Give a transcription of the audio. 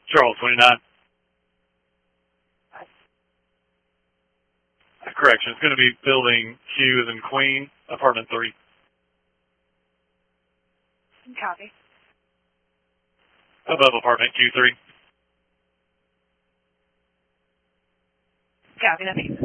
Charles, 29. Correction, it's going to be building Q as in Queen, apartment 3. Copy. Above apartment Q3. Copy, nothing.